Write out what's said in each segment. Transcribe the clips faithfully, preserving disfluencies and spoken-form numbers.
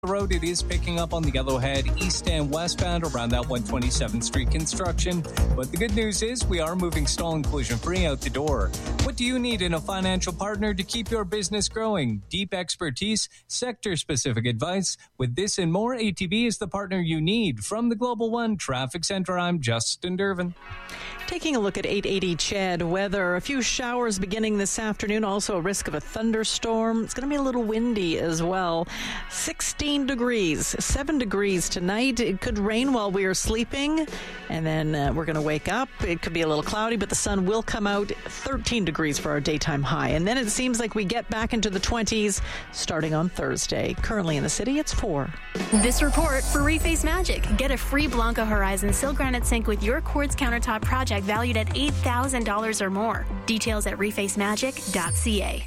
road, it is picking up on the Yellowhead east and westbound around that one twenty-seventh Street construction. But the good news is we are moving stall and collision free out the door. What do you need in a financial partner to keep your business growing? Deep expertise, sector-specific advice. With this and more, A T B is the partner you need. From the Global One Traffic Center, I'm Justin Dervin. Taking a look at eight eighty C H E D weather. A few showers beginning this afternoon. Also a risk of a thunderstorm. It's going to be a little windy as well. sixteen degrees, seven degrees tonight. It could rain while we are sleeping, and then uh, we're going to wake up. It could be a little cloudy, but the sun will come out. thirteen degrees for our daytime high. And then it seems like we get back into the twenties starting on Thursday. Currently in the city, it's four. This report for Reface Magic. Get a free Blanco Horizon Sil Granite Sink with your Quartz countertop project valued at eight thousand dollars or more. Details at reface magic dot c a.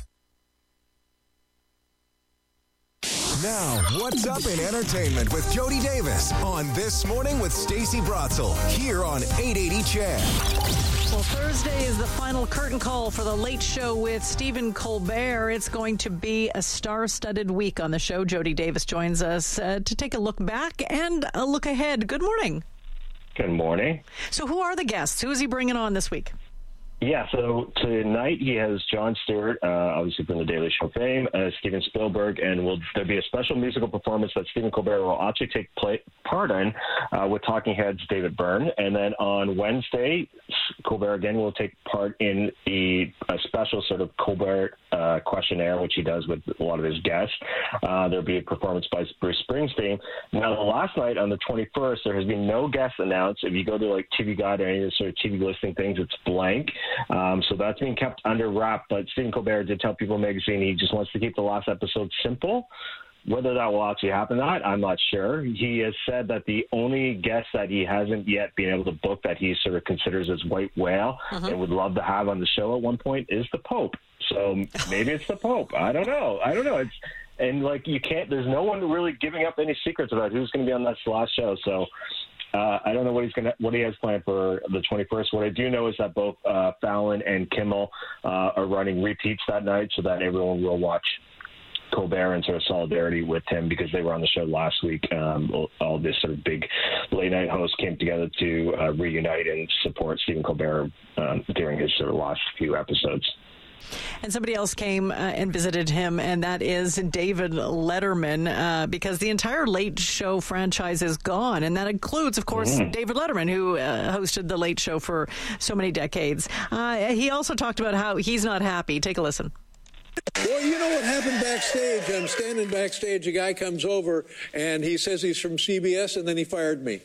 Now, what's up in entertainment with Jody Davis on This Morning with Stacey Brotzel here on eight eighty C H E D. Well, Thursday is the final curtain call for The Late Show with Stephen Colbert. It's going to be a star-studded week on the show. Jody Davis joins us uh, to take a look back and a look ahead. Good morning. Good morning. So who are the guests? Who is he bringing on this week? Yeah, so tonight he has Jon Stewart, uh, obviously from the Daily Show fame, uh, Steven Spielberg, and will there'll be a special musical performance that Stephen Colbert will actually take play, part in uh, with Talking Heads' David Byrne. And then on Wednesday, Colbert again will take part in the a special sort of Colbert uh, questionnaire, which he does with a lot of his guests. Uh, there'll be a performance by Bruce Springsteen. Now, the last night on the twenty-first, there has been no guests announced. If you go to like T V Guide or any of the sort of T V listing things, it's blank. Um, so that's being kept under wrap. But Stephen Colbert did tell People Magazine he just wants to keep the last episode simple. Whether that will actually happen or not, I'm not sure. He has said that the only guest that he hasn't yet been able to book that he sort of considers as white whale uh-huh. and would love to have on the show at one point is the Pope. So maybe it's the Pope. I don't know. I don't know. It's and like you can't. There's no one really giving up any secrets about who's going to be on that last show. So. Uh, I don't know what he's gonna, what he has planned for the twenty-first. What I do know is that both uh, Fallon and Kimmel uh, are running repeats that night, so that everyone will watch Colbert in sort of solidarity with him because they were on the show last week. Um, all, all this sort of big late night hosts came together to uh, reunite and support Stephen Colbert um, during his sort of last few episodes. And somebody else came uh, and visited him, and that is David Letterman, uh, because the entire Late Show franchise is gone. And that includes, of course, mm. David Letterman, who uh, hosted The Late Show for so many decades. Uh, he also talked about how he's not happy. Take a listen. Well, you know what happened backstage? I'm standing backstage. A guy comes over, and he says he's from C B S, and then he fired me.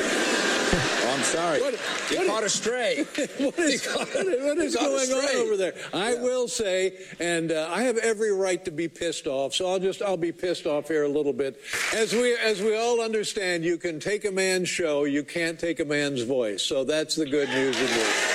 Oh, I'm sorry. What, you what caught a stray. What is, caught, what is going on over there? I yeah. will say, and uh, I have every right to be pissed off, so I'll just I'll be pissed off here a little bit. As we as we all understand, you can take a man's show, you can't take a man's voice. So that's the good news of this.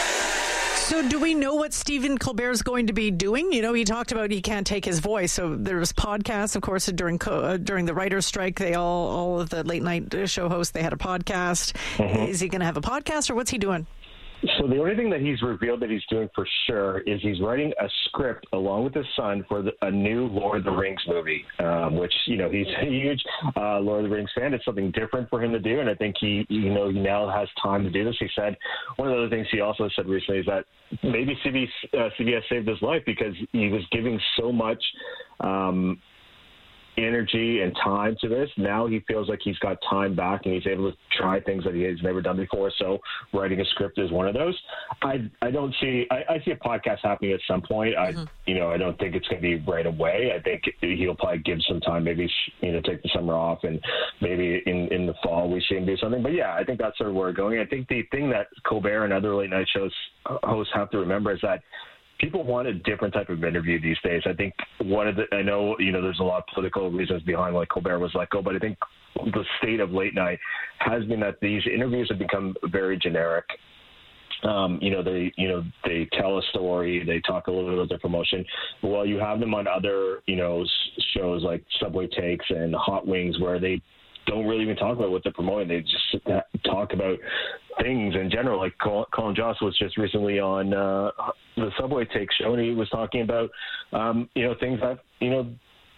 So do we know what Stephen Colbert is going to be doing? You know, he talked about he can't take his voice. So there's podcasts, of course, during uh, during the writer's strike. They all, all of the late night show hosts, they had a podcast. Mm-hmm. Is he going to have a podcast or what's he doing? So the only thing that he's revealed that he's doing for sure is he's writing a script along with his son for the, a new Lord of the Rings movie, um, which, you know, he's a huge uh, Lord of the Rings fan. It's something different for him to do, and I think he, you know, he now has time to do this. He said one of the other things he also said recently is that maybe C B S, uh, C B S saved his life because he was giving so much um, energy and time to this. Now he feels like he's got time back and he's able to try things that he has never done before. So writing a script is one of those. I I don't see I, I see a podcast happening at some point. Mm-hmm. I you know I don't think it's going to be right away. I think he'll probably give some time, maybe you know take the summer off and maybe in in the fall we see him do something. But yeah, I think that's sort of where we're going. I think the thing that Colbert and other late night shows hosts have to remember is that people want a different type of interview these days. I think one of the, I know, you know, there's a lot of political reasons behind why Colbert was let go, but I think the state of late night has been that these interviews have become very generic. Um, you know, they, you know, they tell a story, they talk a little bit about their promotion. Well, you have them on other, you know, shows like Subway Takes and Hot Wings where they don't really even talk about what they're promoting. They just talk about things in general. Like Colin Jost was just recently on uh, the Subway Take show, and he was talking about, um, you know, things that, you know,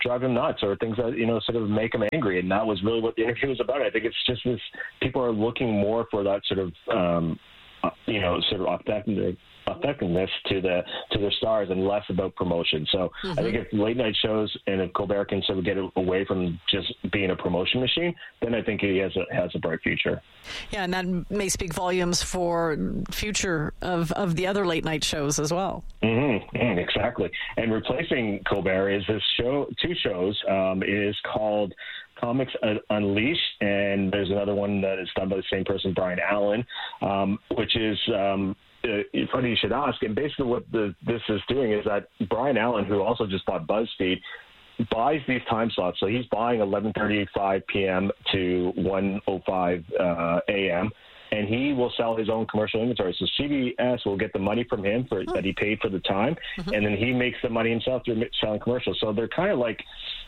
drive him nuts or things that, you know, sort of make him angry. And that was really what the interview was about. I think it's just this, people are looking more for that sort of, um, you know, sort of authentic, authenticness to the to their stars and less about promotion. So mm-hmm. I think if late night shows and if Colbert can sort of get away from just being a promotion machine, then I think he has a has a bright future. Yeah, and that may speak volumes for future of, of the other late night shows as well. Mm-hmm. Mm, exactly. And replacing Colbert is this show, two shows. Um, it is called Comics Unleashed, and there's another one that is done by the same person, Brian Allen, um, which is um, uh, funny you should ask. And basically what the, this is doing is that Brian Allen, who also just bought BuzzFeed, buys these time slots. So he's buying eleven thirty-five p.m. to one oh five uh, a.m., and he will sell his own commercial inventory. So C B S will get the money from him for oh. that he paid for the time, mm-hmm. and then he makes the money himself through selling commercials. So they're kind of like,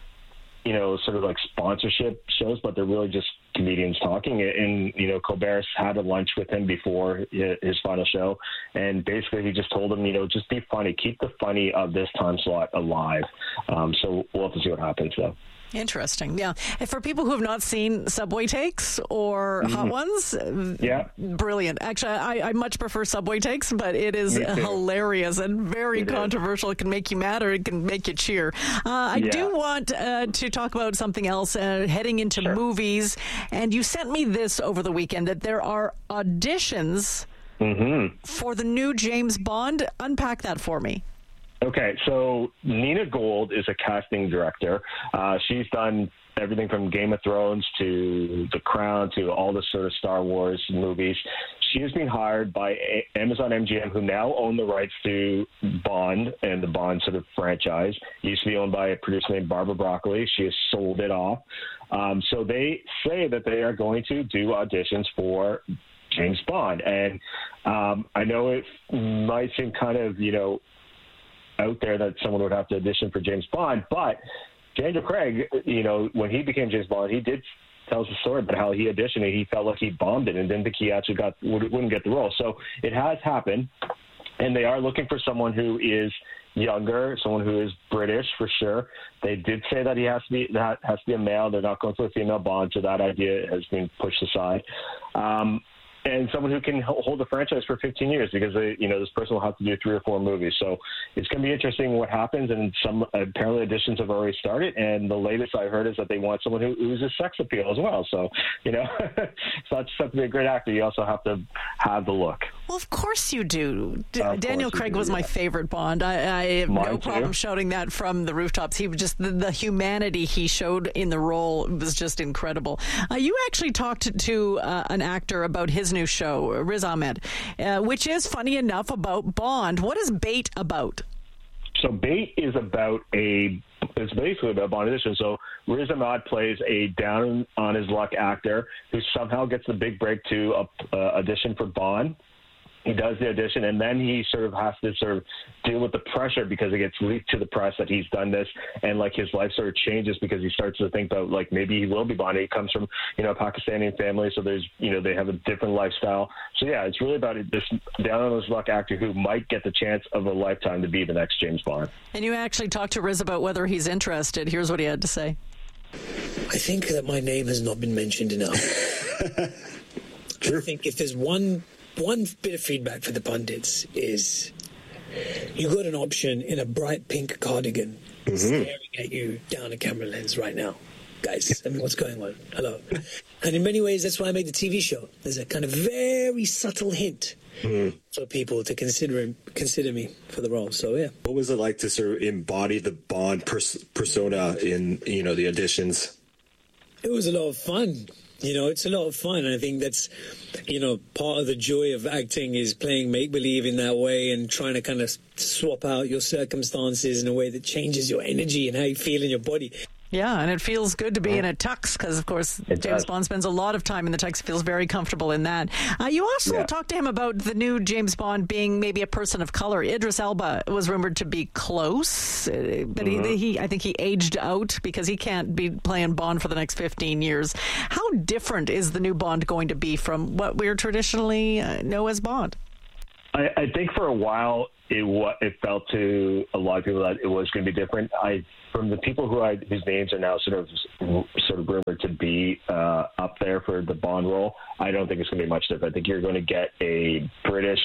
you know, sort of like sponsorship shows, but they're really just comedians talking. And, you know, Colbert's had a lunch with him before his final show. And basically he just told him, you know, just be funny. Keep the funny of this time slot alive. Um, so we'll have to see what happens, though. Interesting. Yeah. And for people who have not seen Subway Takes or mm-hmm. Hot Ones, yeah, brilliant. Actually, I, I much prefer Subway Takes, but it is hilarious and very it controversial. Is. It can make you mad or it can make you cheer. Uh, I yeah. do want uh, to talk about something else, uh, heading into sure. movies. And you sent me this over the weekend, that there are auditions mm-hmm. for the new James Bond. Unpack that for me. Okay, so Nina Gold is a casting director. Uh, she's done everything from Game of Thrones to The Crown to all the sort of Star Wars movies. She has been hired by a- Amazon M G M, who now own the rights to Bond and the Bond sort of franchise. It used to be owned by a producer named Barbara Broccoli. She has sold it off. Um, so they say that they are going to do auditions for James Bond. And um, I know it might seem kind of, you know, out there that someone would have to audition for James Bond, but Daniel Craig, you know, when he became James Bond, he did tell us a story about how he auditioned and he felt like he bombed it and didn't think he actually got would, wouldn't get the role. So it has happened, and they are looking for someone who is younger, someone who is British for sure. They did say that he has to be that has to be a male. They're not going for a female Bond, so that idea has been pushed aside. Um, And someone who can hold the franchise for fifteen years, because they, you know, this person will have to do three or four movies. So it's going to be interesting what happens. And some apparently auditions have already started. And the latest I heard is that they want someone who oozes sex appeal as well. So, you know, it's not just have to be a great actor. You also have to have the look. Well, of course you do. D- Daniel Craig do, was yeah. my favorite Bond. I, I have Mine no problem too. shouting that from the rooftops. He was just the, the humanity he showed in the role was just incredible. Uh, you actually talked to uh, an actor about his new show, Riz Ahmed, uh, which is funny enough about Bond. What is Bait about? So Bait is about a, it's basically about Bond edition. So Riz Ahmed plays a down on his luck actor who somehow gets the big break to uh, audition for Bond. He does the audition, and then he sort of has to sort of deal with the pressure because it gets leaked to the press that he's done this, and like his life sort of changes because he starts to think about like maybe he will be Bond. He comes from, you know, a Pakistani family, so there's, you know, they have a different lifestyle. So yeah, it's really about this down on his luck actor who might get the chance of a lifetime to be the next James Bond. And you actually talked to Riz about whether he's interested. Here's what he had to say. I think that my name has not been mentioned enough. I think if there's one one bit of feedback for the pundits is you got an option in a bright pink cardigan mm-hmm. staring at you down a camera lens right now. Guys, I mean, what's going on? Hello. And in many ways, that's why I made the T V show. There's a kind of very subtle hint mm-hmm. for people to consider consider me for the role. So, yeah. What was it like to sort of embody the Bond pers- persona in, you know, the auditions? It was a lot of fun. You know, it's a lot of fun. And I think that's, you know, part of the joy of acting is playing make-believe in that way and trying to kind of swap out your circumstances in a way that changes your energy and how you feel in your body. Yeah, and it feels good to be in a tux because, of course, it James does. Bond spends a lot of time in the tux. He feels very comfortable in that. Uh, you also yeah. talked to him about the new James Bond being maybe a person of color. Idris Elba was rumored to be close, uh, but mm-hmm. he, he, I think he aged out because he can't be playing Bond for the next fifteen years. How different is the new Bond going to be from what we traditionally uh, know as Bond? I, I think for a while it it felt to a lot of people that it was going to be different. I from the people who I whose names are now sort of sort of rumored to be uh, up there for the Bond role, I don't think it's going to be much different. I think you're going to get a British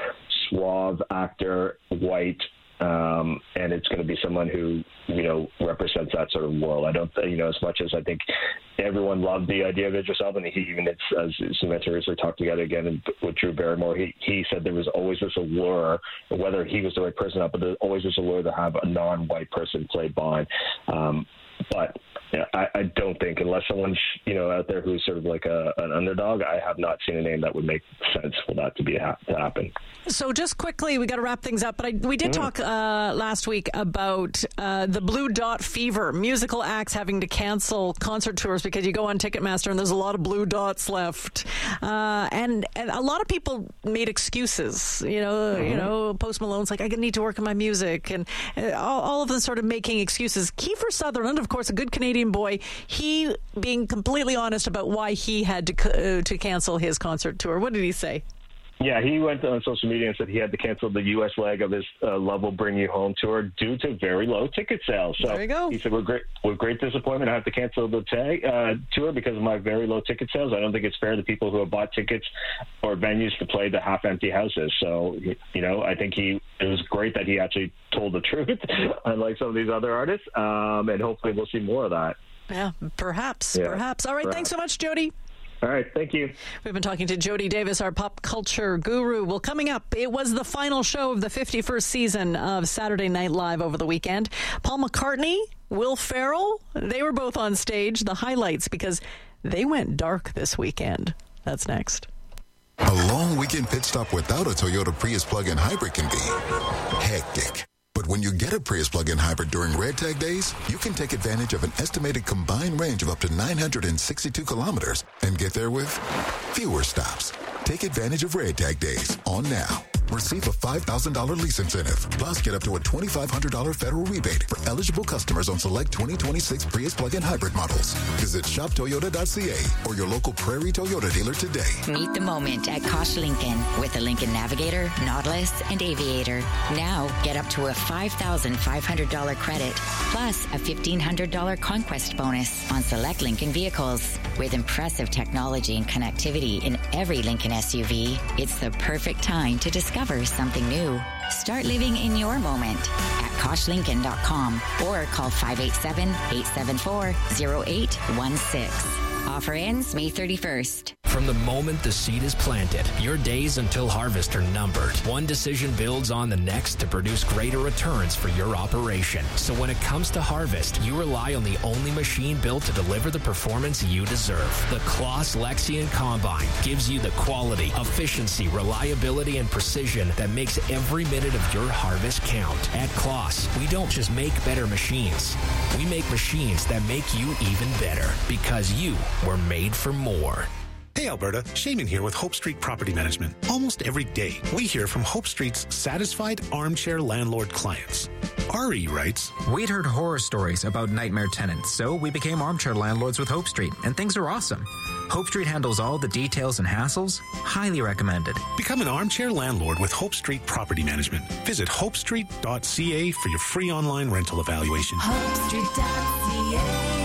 suave actor, white. Um, and it's going to be someone who, you know, represents that sort of world. I don't, you know, as much as I think everyone loved the idea of Idris Elba, and he even, it's, as Samantha recently talked together again with Drew Barrymore, he, he said there was always this allure, whether he was the right person or not, but there's always this allure to have a non-white person play Bond. Um, but you know, I, I don't think, unless someone's, you know, out there who's sort of like a, an underdog, I have not seen a name that would make sense for that to be ha- to happen. So just quickly, we got to wrap things up, but I, we did mm. talk uh, last week about uh, the Blue Dot fever, musical acts having to cancel concert tours because you go on Ticketmaster and there's a lot of blue dots left. Uh, and, and a lot of people made excuses, you know, mm-hmm. you know, Post Malone's like, I need to work on my music, and uh, all, all of them sort of making excuses. Kiefer Sutherland, of course, a good Canadian boy, he being completely honest about why he had to uh, to cancel his concert tour. What did he say? Yeah, he went on social media and said he had to cancel the U S leg of his uh, Love Will Bring You Home tour due to very low ticket sales. So there you go. He said, with great, with great disappointment, I have to cancel the tag, uh, tour because of my very low ticket sales. I don't think it's fair to people who have bought tickets or venues to play the half-empty houses. So, you know, I think he it was great that he actually told the truth, unlike some of these other artists, um, and hopefully we'll see more of that. Yeah, perhaps, yeah, perhaps. All right, perhaps. Thanks so much, Jody. All right, thank you. We've been talking to Jody Davis, our pop culture guru. Well, coming up, it was the final show of the fifty-first season of Saturday Night Live over the weekend. Paul McCartney, Will Ferrell, they were both on stage. The highlights, because they went dark this weekend. That's next. A long weekend pit stop without a Toyota Prius plug-in hybrid can be hectic. But when you get a Prius plug-in hybrid during Red Tag days, you can take advantage of an estimated combined range of up to nine hundred sixty-two kilometers and get there with fewer stops. Take advantage of Red Tag days on now. Receive a five thousand dollars lease incentive. Plus, get up to a twenty-five hundred dollars federal rebate for eligible customers on select twenty twenty-six Prius plug-in hybrid models. Visit shop toyota dot c a or your local Prairie Toyota dealer today. Meet the moment at Kosh Lincoln with the Lincoln Navigator, Nautilus, and Aviator. Now, get up to a five thousand five hundred dollars credit plus a fifteen hundred dollars conquest bonus on select Lincoln vehicles. With impressive technology and connectivity in every Lincoln S U V, it's the perfect time to discover something new. Start living in your moment at kosh lincoln dot com or call five eight seven, eight seven four, zero eight one six. Offer ends May thirty-first. From the moment the seed is planted, your days until harvest are numbered. One decision builds on the next to produce greater returns for your operation. So when it comes to harvest, you rely on the only machine built to deliver the performance you deserve. The Claas Lexion Combine gives you the quality, efficiency, reliability, and precision that makes every minute of your harvest count. At Claas, we don't just make better machines. We make machines that make you even better because you were made for more. Hey Alberta, Shaman here with Hope Street Property Management. Almost every day, we hear from Hope Street's satisfied armchair landlord clients. Ari writes, We'd heard horror stories about nightmare tenants, so we became armchair landlords with Hope Street, and things are awesome. Hope Street handles all the details and hassles. Highly recommended. Become an armchair landlord with Hope Street Property Management. Visit hope street dot c a for your free online rental evaluation. hope street dot c a.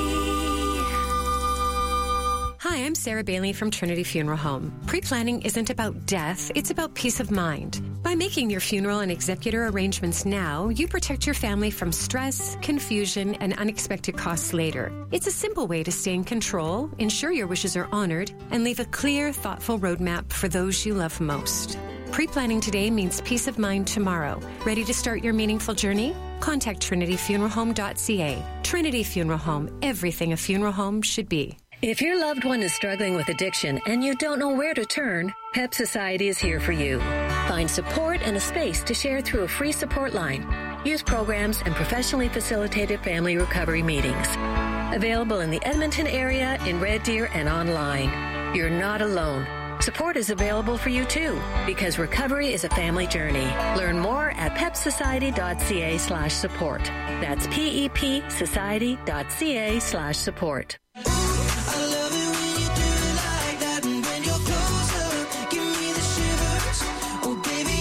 Hi, I'm Sarah Bailey from Trinity Funeral Home. Pre-planning isn't about death, it's about peace of mind. By making your funeral and executor arrangements now, you protect your family from stress, confusion, and unexpected costs later. It's a simple way to stay in control, ensure your wishes are honored, and leave a clear, thoughtful roadmap for those you love most. Pre-planning today means peace of mind tomorrow. Ready to start your meaningful journey? Contact trinity funeral home dot c a. Trinity Funeral Home, everything a funeral home should be. If your loved one is struggling with addiction and you don't know where to turn, P E P Society is here for you. Find support and a space to share through a free support line, youth programs, and professionally facilitated family recovery meetings. Available in the Edmonton area, in Red Deer, and online. You're not alone. Support is available for you too, because recovery is a family journey. Learn more at pep society dot c a slash support. That's P E P society dot c a slash support. Baby,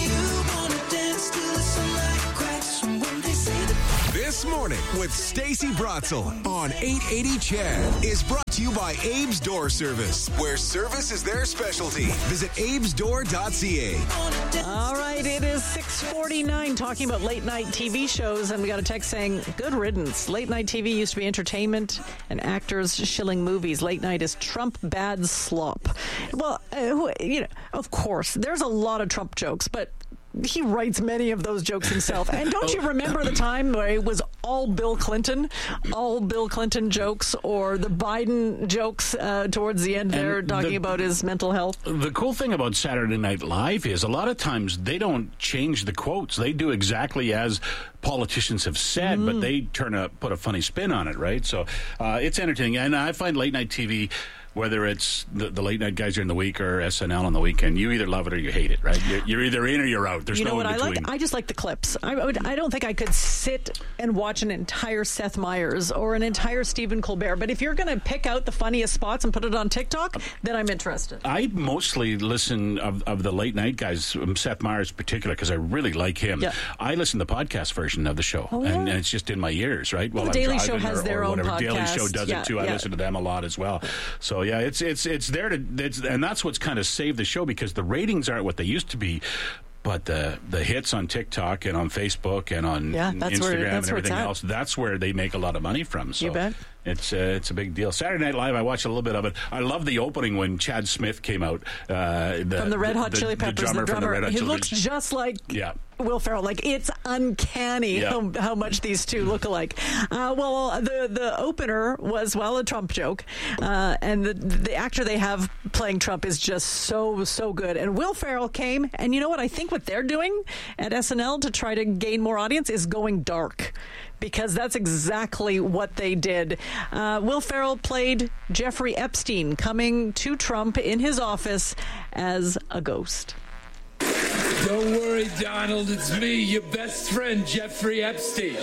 This Morning with Stacey Bratzel on eight eighty C H E D is brought to you by Abe's Door Service, where service is their specialty. Visit abes door dot c a. All right, it is six forty-nine, talking about late night T V shows, and we got a text saying, good riddance. Late night T V used to be entertainment and actors shilling movies. Late night is Trump bad slop. Well, uh, you know, of course, there's a lot of Trump jokes, but he writes many of those jokes himself. And don't you remember the time where it was all Bill Clinton, all Bill Clinton jokes, or the Biden jokes uh, towards the end there, and talking the, about his mental health? The cool thing about Saturday Night Live is a lot of times they don't change the quotes. They do exactly as politicians have said, mm. but they turn a put a funny spin on it, right? So uh, it's entertaining. And I find late night T V, whether it's the, the late night guys during the week or S N L on the weekend, you either love it or you hate it, right? You're, you're either in or you're out. There's you know no what in I between. like? I just like the clips. I, would, I don't think I could sit and watch an entire Seth Meyers or an entire Stephen Colbert. But if you're going to pick out the funniest spots and put it on TikTok, then I'm interested. I mostly listen of, of the late night guys, um, Seth Meyers in particular, because I really like him. Yeah. I listen to the podcast version of the show, oh, yeah. and, and it's just in my ears, right? Well, Well, the I'm Daily driving Show has or, their or own whatever. podcast. Daily Show does yeah, it too. I yeah. listen to them a lot as well. So yeah, it's it's it's there to, it's, and that's what's kind of saved the show, because the ratings aren't what they used to be. But the the hits on TikTok and on Facebook and on yeah, that's Instagram where, that's and everything where else, that's where they make a lot of money from. So you bet. It's uh, it's a big deal. Saturday Night Live, I watched a little bit of it. I love the opening when Chad Smith came out. Uh, the, from the Red Hot the, Chili the, Peppers, the drummer, the drummer. From the Red Hot he Chili looks just like yeah. Will Ferrell. Like, it's uncanny yeah. how, how much these two look alike. Uh, well, the the opener was, well, a Trump joke. Uh, and the, the actor they have playing Trump is just so, so good. And Will Ferrell came, and you know what? I think what they're doing at S N L to try to gain more audience is going dark, because that's exactly what they did. Uh, Will Ferrell played Jeffrey Epstein, coming to Trump in his office as a ghost. Don't worry, Donald. It's me, your best friend, Jeffrey Epstein.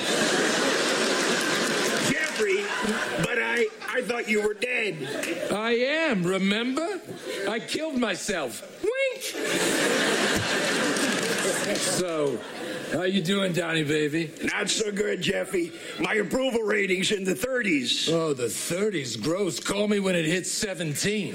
Jeffrey, but I, I thought you were dead. I am, remember? I killed myself. Wink! So, how you doing, Donnie, baby? Not so good, Jeffy. My approval rating's in the thirties. Oh, the thirties? Gross. Call me when it hits seventeen.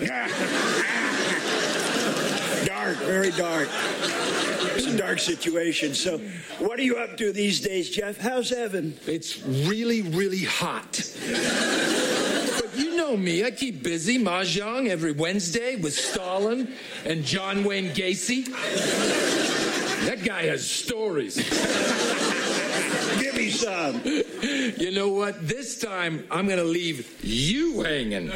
Dark, very dark. It's a dark situation. So, what are you up to these days, Jeff? How's Evan? It's really, really hot. But you know me. I keep busy mahjong every Wednesday with Stalin and John Wayne Gacy. That guy has stories. Give me some. You know what? This time, I'm going to leave you hanging.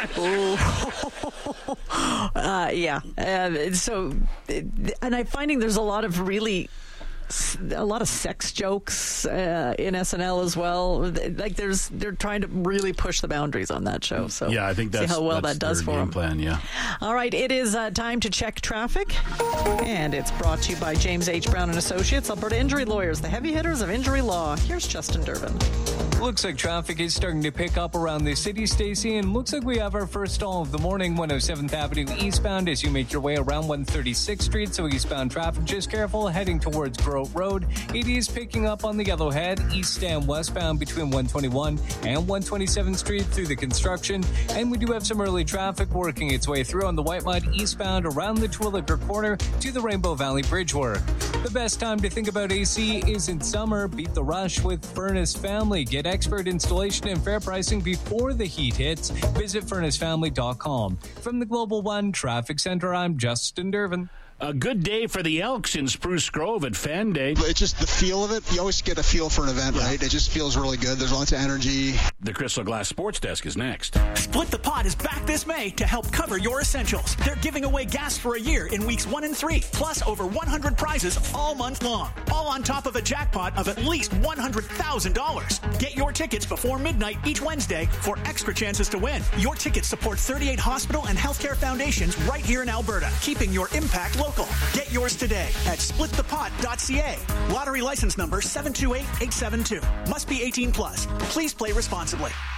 uh, yeah. Uh, so, and I'm finding there's a lot of really... a lot of sex jokes uh, in S N L as well. Like, there's they're trying to really push the boundaries on that show. So yeah, I think that's, see how well that's that does their for game them. plan. Yeah. All right, it is uh, time to check traffic, and it's brought to you by James H. Brown and Associates, Alberta Injury Lawyers, the heavy hitters of injury law. Here's Justin Durbin. Looks like traffic is starting to pick up around the city, Stacey, and looks like we have our first stall of the morning, one oh seventh Avenue eastbound as you make your way around one thirty-sixth Street. So eastbound traffic, just careful heading towards Grote Road. It is picking up on the Yellowhead, east and westbound between one twenty-one and one twenty-seventh Street through the construction. And we do have some early traffic working its way through on the White Mud eastbound around the Terwilliger Corner to the Rainbow Valley Bridge work. The best time to think about A C is in summer. Beat the rush with Furnace Family. Get expert installation and fair pricing before the heat hits. Visit furnace family dot com. From the Global One Traffic Center, I'm Justin Durbin. A good day for the Elks in Spruce Grove at Fan Day. It's just the feel of it. You always get a feel for an event, yeah. right? It just feels really good. There's lots of energy. The Crystal Glass Sports Desk is next. Split the Pot is back this May to help cover your essentials. They're giving away gas for a year in weeks one and three, plus over one hundred prizes all month long. All on top of a jackpot of at least one hundred thousand dollars. Get your tickets before midnight each Wednesday for extra chances to win. Your tickets support thirty-eight hospital and healthcare foundations right here in Alberta, keeping your impact local. Get yours today at split the pot dot c a. Lottery license number seven two eight eight seven two. Must be eighteen plus. Please play responsibly.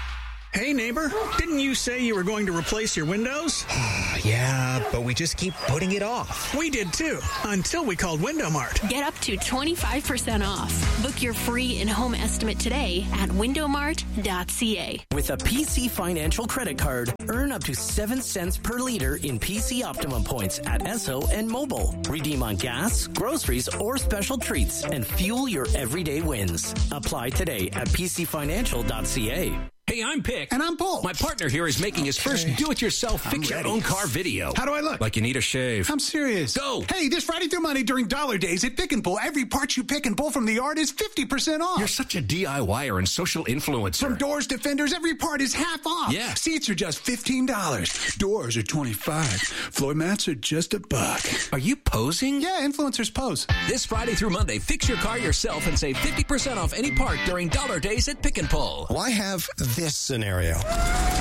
Hey, neighbor, didn't you say you were going to replace your windows? Yeah, but we just keep putting it off. We did too, until we called Window Mart. Get up to twenty-five percent off. Book your free in-home estimate today at window mart dot c a. With a P C Financial credit card, earn up to seven cents per liter in P C Optimum points at Esso and Mobile. Redeem on gas, groceries, or special treats and fuel your everyday wins. Apply today at p c financial dot c a. Hey, I'm Pick. And I'm Paul. My partner here is making his first do-it-yourself fix-your-own-car video. How do I look? Like you need a shave. I'm serious. Go! Hey, this Friday through Monday during Dollar Days at Pick and Pull, every part you pick and pull from the yard is fifty percent off. You're such a DIYer and social influencer. From doors to fenders, every part is half off. Yeah. Seats are just fifteen dollars. Doors are twenty-five dollars. Floor mats are just a buck. Are you posing? Yeah, influencers pose. This Friday through Monday, fix your car yourself and save fifty percent off any part during Dollar Days at Pick and Pull. Why have this scenario? Uh,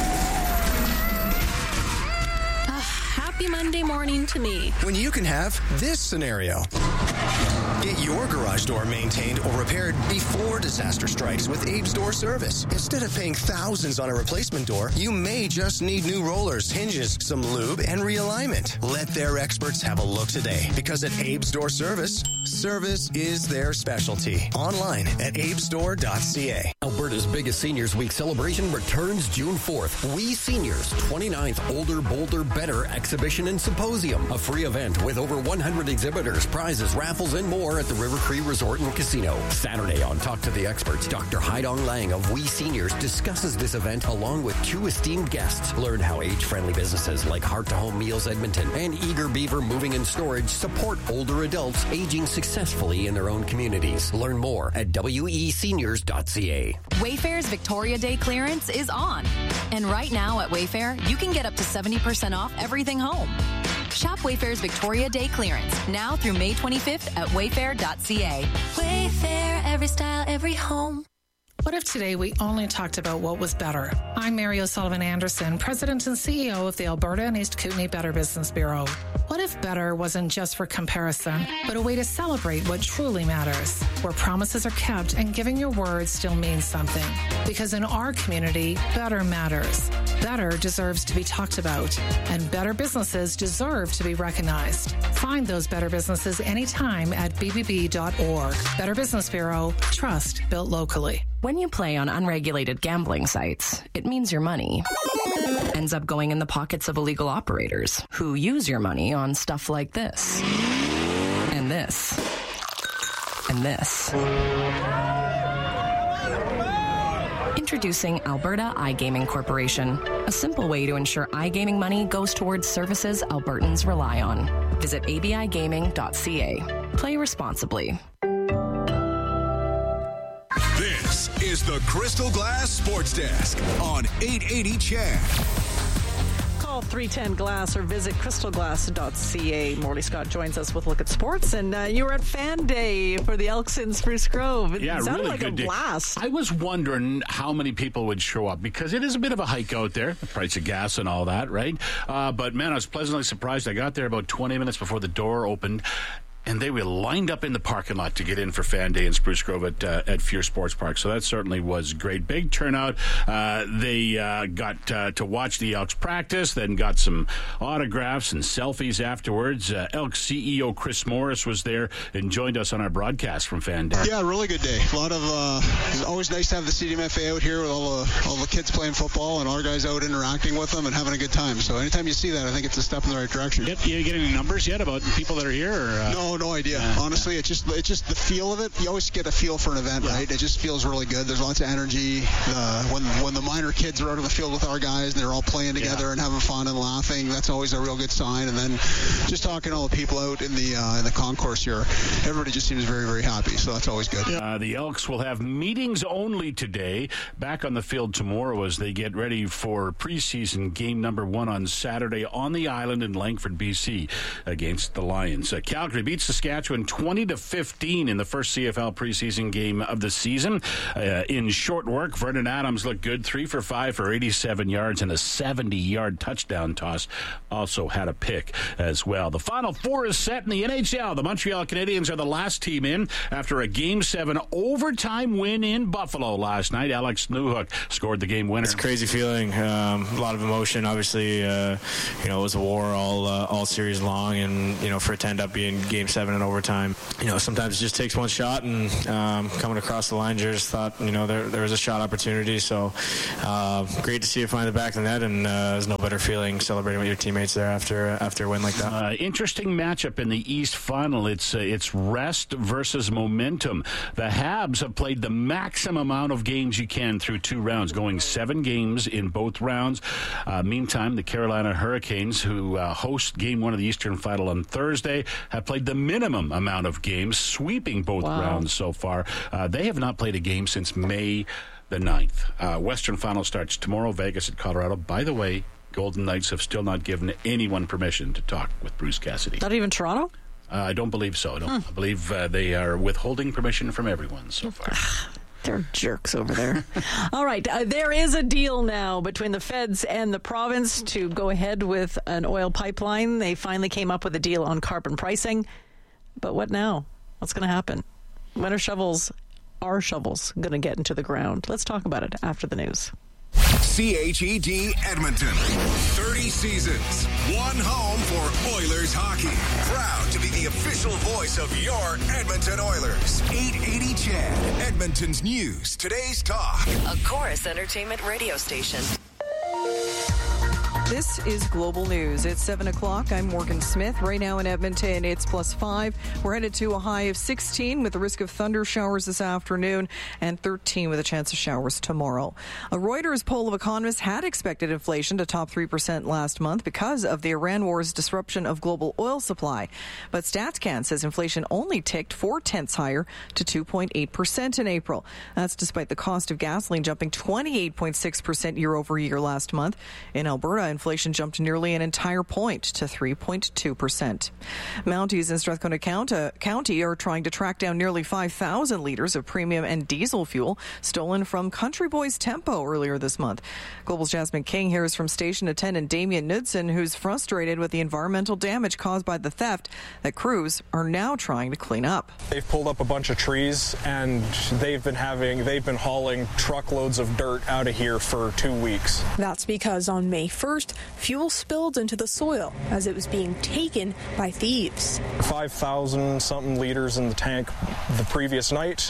happy Monday morning to me. When you can have this scenario. Get your garage door maintained or repaired before disaster strikes with Abe's Door Service. Instead of paying thousands on a replacement door, you may just need new rollers, hinges, some lube, and realignment. Let their experts have a look today, because at Abe's Door Service, service is their specialty. Online at abes door dot c a. Alberta's biggest Seniors Week celebration returns June fourth. We Seniors, twenty-ninth Older, Bolder, Better Exhibition and Symposium. A free event with over one hundred exhibitors, prizes, raffles, and more at the River Cree Resort and Casino. Saturday on Talk to the Experts, Doctor Haidong Lang of We Seniors discusses this event along with two esteemed guests. Learn how age-friendly businesses like Heart to Home Meals Edmonton and Eager Beaver Moving and Storage support older adults aging successfully in their own communities. Learn more at w e seniors dot c a. Wayfair's Victoria Day clearance is on. And right now at Wayfair, you can get up to seventy percent off everything home. Shop Wayfair's Victoria Day clearance now through May twenty-fifth at wayfair dot c a. Wayfair, every style, every home. What if today we only talked about what was better? I'm Mary O'Sullivan Anderson, President and C E O of the Alberta and East Kootenay Better Business Bureau. What if better wasn't just for comparison, but a way to celebrate what truly matters, where promises are kept and giving your word still means something? Because in our community, better matters. Better deserves to be talked about, and better businesses deserve to be recognized. Find those better businesses anytime at b b b dot org. Better Business Bureau, trust built locally. When you play on unregulated gambling sites, it means your money ends up going in the pockets of illegal operators who use your money on stuff like this, and this, and this. Introducing Alberta iGaming Corporation, a simple way to ensure iGaming money goes towards services Albertans rely on. Visit a b i gaming dot c a. Play responsibly. This is the Crystal Glass Sports Desk on eight eighty C H E D. Call three ten glass or visit crystal glass dot c a. Morley Scott joins us with Look at Sports, and uh, you were at Fan Day for the Elks in Spruce Grove. It yeah, sounded really like good a day. blast. I was wondering how many people would show up, because it is a bit of a hike out there, the price of gas and all that, right? Uh, but, man, I was pleasantly surprised. I got there about twenty minutes before the door opened, and they were lined up in the parking lot to get in for Fan Day in Spruce Grove at uh, at Fear Sports Park. So that certainly was great. Big turnout. Uh, they uh, got uh, to watch the Elks practice, then got some autographs and selfies afterwards. Uh, Elks C E O Chris Morris was there and joined us on our broadcast from Fan Day. Yeah, really good day. A lot of uh, it's always nice to have the C D M F A out here with all the all the kids playing football and our guys out interacting with them and having a good time. So anytime you see that, I think it's a step in the right direction. Yep. You get any numbers yet about people that are here? Or, uh... No. No idea. Yeah, Honestly, yeah. it's just it's just the feel of it. You always get a feel for an event, yeah. right? It just feels really good. There's lots of energy. Uh, when when the minor kids are out of the field with our guys and they're all playing together yeah. and having fun and laughing, that's always a real good sign. And then just talking to all the people out in the uh, in the concourse here, everybody just seems very very happy. So that's always good. Uh, the Elks will have meetings only today. Back on the field tomorrow as they get ready for preseason game number one on Saturday on the island in Langford, B C, against the Lions. Uh, Calgary beats Saskatchewan twenty to fifteen in the first C F L preseason game of the season. Uh, in short work, Vernon Adams looked good, three for five for eighty-seven yards and a seventy-yard touchdown toss. Also had a pick as well. The Final Four is set in the N H L. The Montreal Canadiens are the last team in after a Game seven overtime win in Buffalo last night. Alex Newhook scored the game winner. It's a crazy feeling. Um, a lot of emotion. Obviously, uh, you know, it was a war all uh, all series long, and you know, for it to end up being Game Seven in overtime, you know, sometimes it just takes one shot. And um, coming across the line, just thought, you know, there there was a shot opportunity. So uh, great to see it find the back of the net, and uh, there's no better feeling celebrating with your teammates there after after a win like that. Uh, interesting matchup in the East Final. It's uh, it's rest versus momentum. The Habs have played the maximum amount of games you can through two rounds, going seven games in both rounds. Uh, meantime, the Carolina Hurricanes, who uh, host Game One of the Eastern Final on Thursday, have played the minimum amount of games, sweeping both Wow. rounds so far. Uh, they have not played a game since May the ninth. Uh, Western Final starts tomorrow, Vegas at Colorado. By the way, Golden Knights have still not given anyone permission to talk with Bruce Cassidy. Not even Toronto? Uh, I don't believe so. No. Hmm. I believe uh, they are withholding permission from everyone so far. They're jerks over there. All right. Uh, there is a deal now between the feds and the province to go ahead with an oil pipeline. They finally came up with a deal on carbon pricing. But what now? What's going to happen? When are shovels, are shovels going to get into the ground? Let's talk about it after the news. C H E D Edmonton. thirty seasons. One home for Oilers hockey. Proud to be the official voice of your Edmonton Oilers. eight eighty C H E D. Edmonton's news. Today's talk. A Chorus Entertainment radio station. This is Global News. It's seven o'clock. I'm Morgan Smith. Right now in Edmonton, it's plus five. We're headed to a high of sixteen with the risk of thunder showers this afternoon and thirteen with a chance of showers tomorrow. A Reuters poll of economists had expected inflation to top three percent last month because of the Iran war's disruption of global oil supply. But StatsCan says inflation only ticked four-tenths higher to two point eight percent in April. That's despite the cost of gasoline jumping twenty-eight point six percent year over year last month. In Alberta, inflation jumped nearly an entire point to three point two percent. Mounties in Strathcona County are trying to track down nearly five thousand liters of premium and diesel fuel stolen from Country Boys Tempo earlier this month. Global's Jasmine King hears from station attendant Damien Knudsen, who's frustrated with the environmental damage caused by the theft that crews are now trying to clean up. They've pulled up a bunch of trees, and they've been having they've been hauling truckloads of dirt out of here for two weeks. That's because on May first, fuel spilled into the soil as it was being taken by thieves. five thousand something liters in the tank the previous night.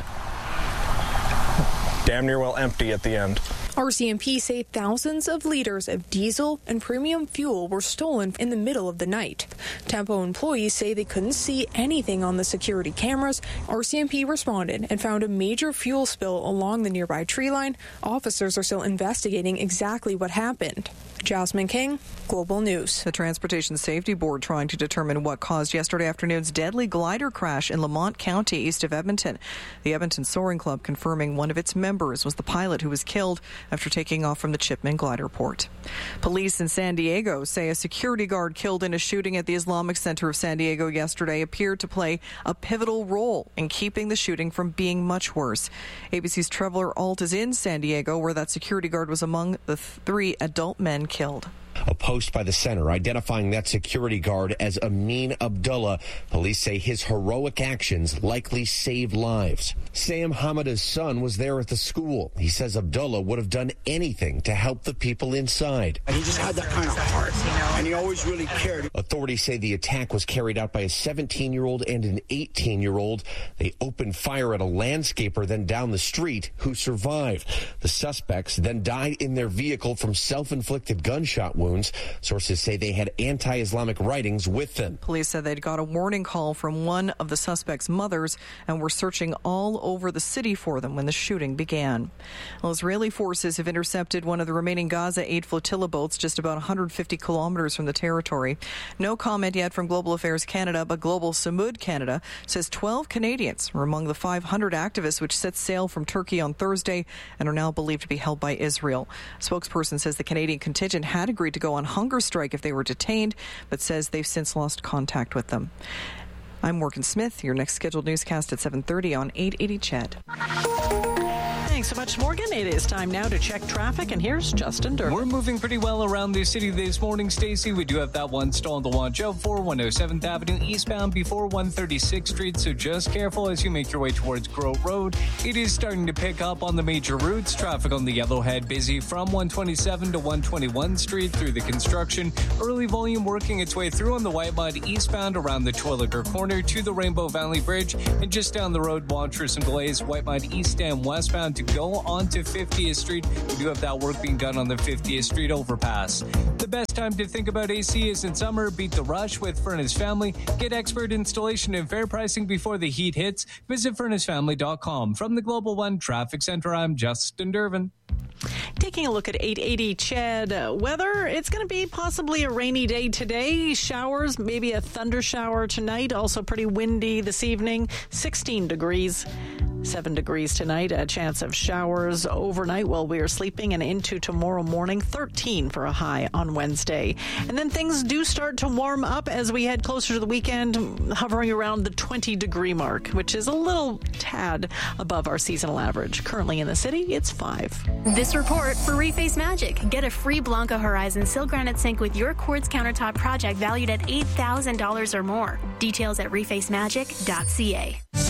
Damn near well empty at the end. R C M P say thousands of liters of diesel and premium fuel were stolen in the middle of the night. Tempo employees say they couldn't see anything on the security cameras. R C M P responded and found a major fuel spill along the nearby tree line. Officers are still investigating exactly what happened. Jasmine King, Global News. The Transportation Safety Board trying to determine what caused yesterday afternoon's deadly glider crash in Lamont County, east of Edmonton. The Edmonton Soaring Club confirming one of its members was the pilot who was killed after taking off from the Chipman glider port. Police in San Diego say a security guard killed in a shooting at the Islamic Center of San Diego yesterday appeared to play a pivotal role in keeping the shooting from being much worse. A B C's Trevor Alt is in San Diego, where that security guard was among the three adult men killed. A post by the center identifying that security guard as Amin Abdullah. Police say his heroic actions likely saved lives. Sam Hamada's son was there at the school. He says Abdullah would have done anything to help the people inside. He just had that kind of heart, and he always really cared. Authorities say the attack was carried out by a seventeen-year-old and an eighteen-year-old. They opened fire at a landscaper then down the street who survived. The suspects then died in their vehicle from self-inflicted gunshot wounds. Sources say they had anti-Islamic writings with them. Police said they'd got a warning call from one of the suspect's mothers and were searching all over the city for them when the shooting began. Well, Israeli forces have intercepted one of the remaining Gaza aid flotilla boats just about one hundred fifty kilometers from the territory. No comment yet from Global Affairs Canada, but Global Samud Canada says twelve Canadians were among the five hundred activists which set sail from Turkey on Thursday and are now believed to be held by Israel. A spokesperson says the Canadian contingent had agreed to go on hunger strike if they were detained, but says they've since lost contact with them. I'm Morgan Smith. Your next scheduled newscast at seven thirty on eight eighty C H E D. Thanks so much, Morgan. It is time now to check traffic, and here's Justin Durban. We're moving pretty well around the city this morning, Stacey. We do have that one stall to watch out for, one oh seventh Avenue eastbound before one thirty-sixth Street, so just careful as you make your way towards Grote Road. It is starting to pick up on the major routes. Traffic on the Yellowhead busy from one twenty-seven to one twenty-one Street through the construction. Early volume working its way through on the White Mud eastbound around the Terwillegar Corner to the Rainbow Valley Bridge. And just down the road, watch for some delays. White Mud east and westbound to go onto fiftieth Street. We do have that work being done on the fiftieth Street overpass. The best time to think about A C is in summer. Beat the rush with Furnace Family. Get expert installation and fair pricing before the heat hits. Visit furnace family dot com. From the Global One Traffic Center, I'm Justin Durban. Taking a look at eight eighty C H E D weather, it's going to be possibly a rainy day today. Showers, maybe a thunder shower tonight. Also pretty windy this evening. sixteen degrees. Seven degrees tonight, a chance of showers overnight while we are sleeping and into tomorrow morning. thirteen for a high on Wednesday. And then things do start to warm up as we head closer to the weekend, hovering around the twenty degree mark, which is a little tad above our seasonal average. Currently in the city, it's five. This report for Reface Magic. Get a free Blanco Horizon Sil Granite Sink with your quartz countertop project valued at eight thousand dollars or more. Details at reface magic dot c a.